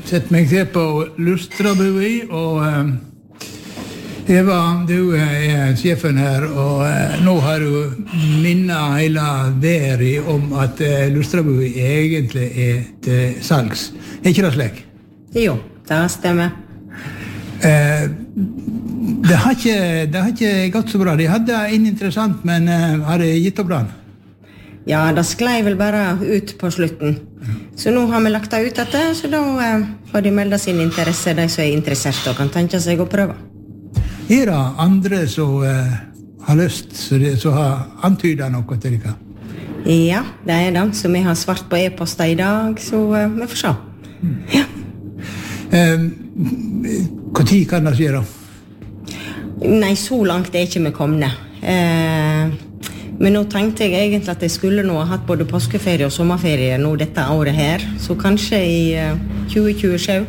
sett meg til på Lustrabui, og Eva, du sjefen her, og nå har du minnet hele veri om at Lustrabui egentlig til salgs. Ikke det slik? Jo, det stemmer. Det har ikke gått så bra. De hadde interessant, men har det gitt opp den? Ja, det sklei vel bare ut på slutten. Så nå har vi lagt det ut etter, så da får de melde sin interesse, de som interessert og kan tenke seg å prøve. Det andre som har lyst, som har antydet noe til dere? Ja, det det, som vi har svart på e-poster i dag, så vi får se. Ja. Hva tid kan det skje da? Nei, så langt ikke vi komne. Men nå tenkte jeg egentlig at jeg skulle nå ha hatt både påskeferie og sommerferie nå dette året her, så kanskje i 2027.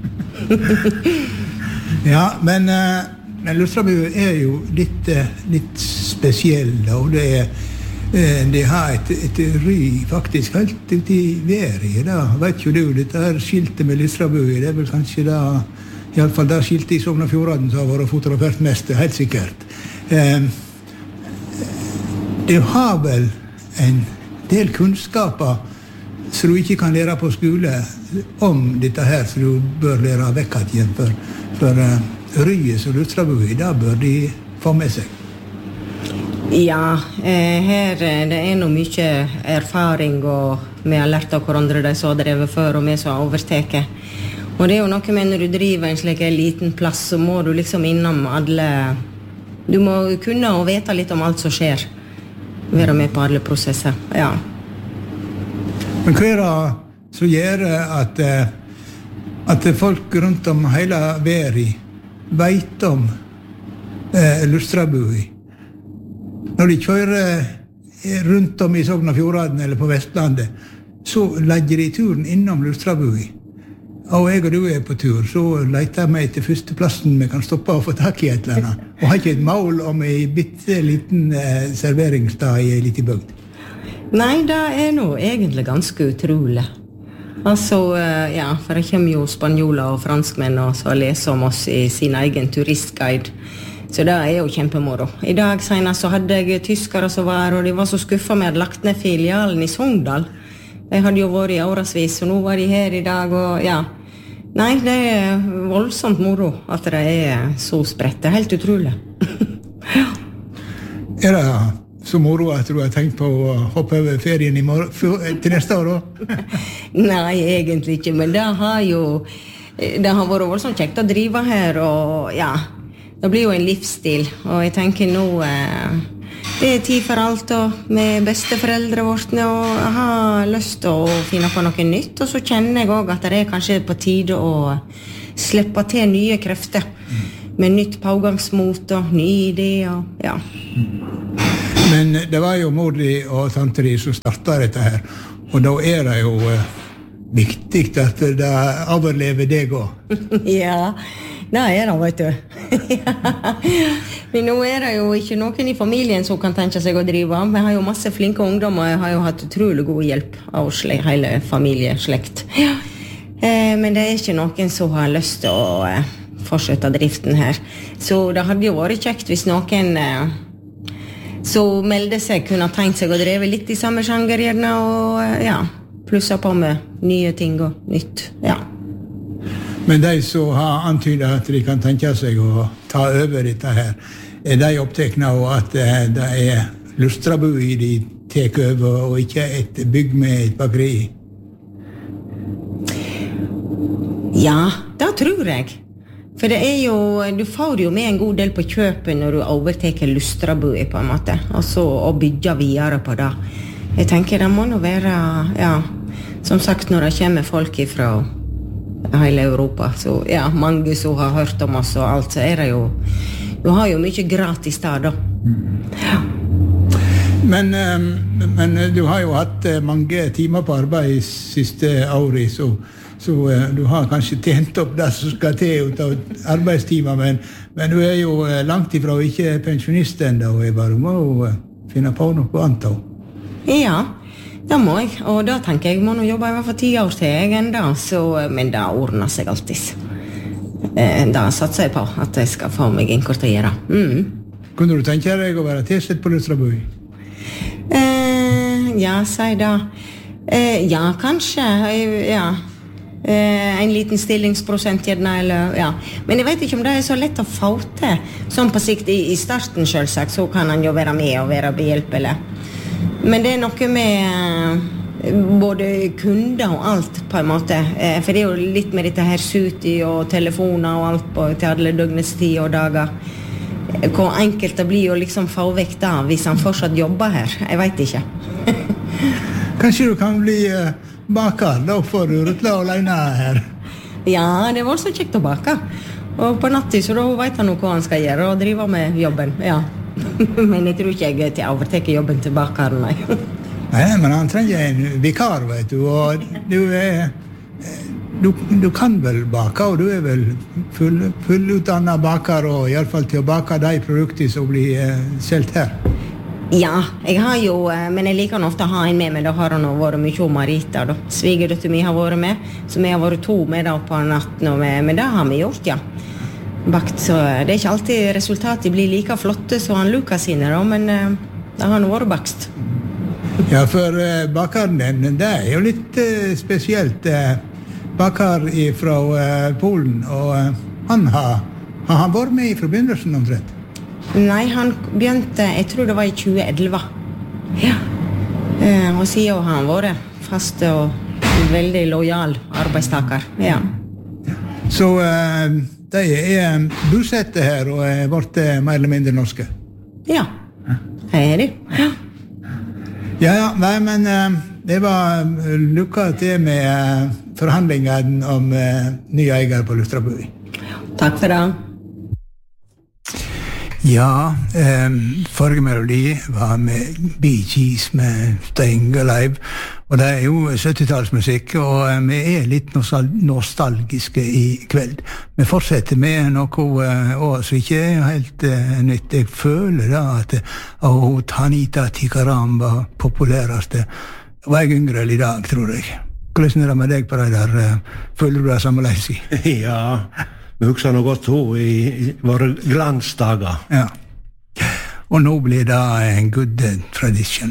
Ja, men Lustrabui jo litt spesiell, og det har et ry faktisk helt ut i været. Da vet jo du, dette her skiltet med Lustrabui, det vel kanskje da, i alle fall det skiltet i Sognefjorden som har vært fotografert mest, helt sikkert. Du har vel en del kunnskaper som du ikke kan lære på skole om dette her, som du bør lære vekk igjen for ryet som Lustrabui, da bør de få med seg. Ja, her det noe mye erfaring, og vi har lært av hverandre de som har drevet før, og vi som har overteket. Og det jo noe med når du driver en slik liten plass, så må du liksom innom alle... Du må kunne og vite litt om alt som skjer. Være med på alle prosesser, ja. Men hva det som gjør at folk rundt om hele verden vet om Lustrabui? Når de kjører rundt om i Sognefjorden eller på Vestlandet, så legger de turen innom Lustrabui. Og jeg og du på tur, så leter jeg meg til første plassen vi kan stoppe og få tak i et eller annet. Og har ikke et mål om en bitte liten serveringsstad i en liten bygd. Nei, det nå egentlig ganske utrolig. Altså, ja, for det kommer jo spanjoler og franskmenn og så leser om oss i sin egen turistguide. Så det jo kjempemoro. I dag senere så hadde jeg tyskere som var, og de var så skuffet med at lagt ned filialen i Sogndal. De hadde jo vært i årevis, og nå var de her i dag, og ja. Nei, det voldsomt moro at det så spredt. Det helt utrolig. Det så moro at du har tenkt på å hoppe over ferien til neste år også? Nei, egentlig ikke, men det har vært voldsomt kjekt å drive her, og ja, det blir jo en livsstil, og jeg tenker nå det tid for alt, og med besteforeldre vårtene, og jeg har lyst til å finne på noe nytt, og så kjenner jeg også at det kanskje på tide å slippe til nye krefter, med nytt pågangsmot og nye ideer, ja. Men det var jo mor di og tante di som startet dette her, og da det jo viktig at det overlever deg også. Ja, det det, vet du. Men nå det jo ikke noen i familien som kan tenke seg å drive. Vi har jo masse flinke ungdommer, og jeg har jo hatt utrolig god hjelp av hele familieslekt. Men det ikke noen som har lyst til å fortsette driften her. Så det hadde jo vært kjekt hvis noen som melde seg kunne tenkt seg å dreve litt i samme sjanger gjerne, og ja, plusse på med nye ting og nytt, ja. Men de som har antydet at de kan tenke seg å ta over dette her, de opptekne av at det Lustrabui de tek over, og ikke et bygg med et bakeri? Ja, det tror jeg. For det jo, du får jo med en god del på kjøpet når du overteker Lustrabui på en måte, altså å bygge videre på det. Jeg tenker det må nå være, ja, som sagt, når det kommer folk fra hele Europa, så ja, mange som har hørt om oss og alt, så det jo, du har jo mye gratis der da. Ja. Men du har jo hatt mange timer på arbeid siste året, så du har kanskje tjent opp det som skal til ut av arbeidstimer, men du jo langt ifra og ikke pensjonist enda, og jeg bare må finne på noe annet. Ja, Det må jeg, og da tenker jeg må nå jobbe I hvert fall 10 år til jeg enda, men det ordner seg alltid. Da satser jeg på at jeg skal få meg inkortere. Kunne du tenke deg å være tilsett på Luttra Bui? Ja, si da. Ja, kanskje. Ja. En liten stillingsprosent gjerne, eller ja. Men jeg vet ikke om det så lett å få til. Sånn på sikt I starten selvsagt, så kan han jo være med og være behjelpelig. Men det noe med både kunder og alt på en måte. For det jo litt med dette her suti og telefoner og alt på til alle døgnets tid og dager. Hvor enkelt det blir å liksom få vekk da hvis han fortsatt jobber her. Jeg vet ikke. Kanskje du kan bli baker, da får du rutla alene her. Ja, det var så kjekt å bake. Og på natten så da vet han hva han skal gjøre og drive med jobben, ja. Men jeg tror ikke jeg til å overtekke jobben til bakeren, nei. Nei, men han trenger en vikar, vet du, og du kan vel bake, og du vel fullutdannet baker, og I alle fall til å bake de produkter som blir selv her. Ja, jeg har jo, men jeg liker ofte å ha en med meg, da har han vært mye om Marita, da. Svigerdøtter mi har vært med, så vi har vært 2 med da på natten, men det har vi gjort, ja. Bakt, så det ikke alltid resultatet blir like flotte som han Lukas sine, da, men det har vært bakst. Ja, for bakeren din, det jo litt spesielt. Baker fra Polen, og han har vært med I forbindelsen omtrent? Nei, han begynte, jeg tror det var I 2011. Ja. Og siden har han vært fast og veldig lojal arbeidstaker. Ja. Så de bosatte her og vært mer eller mindre norske? Ja, her de. Ja. Ja, nei, men det var lykke til med forhandlingen om ny eier på Luttra Bui. Takk for det. Ja, forrige melodi var med Bee Gees med Staying Alive, og det jo 70-tallsmusikk, og vi litt nostalgiske I kveld. Vi fortsetter med noe som ikke helt nytt. Jeg føler da at Tanita Tikaram var populæreste. Var jeg yngre I dag, tror jeg. Hvordan det med deg på det der? Føler du det sammenleis I? Ja, vi husker noe godt I våre glansdager. Ja. Og nå blir det en good tradition.